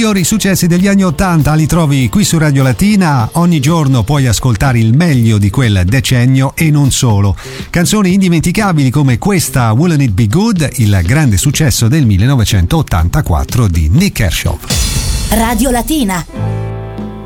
migliori successi degli anni 80 li trovi qui su Radio Latina. Ogni giorno puoi ascoltare il meglio di quel decennio e non solo. Canzoni indimenticabili come questa Wouldn't It Be Good, il grande successo del 1984 di Nick Kershaw. Radio Latina.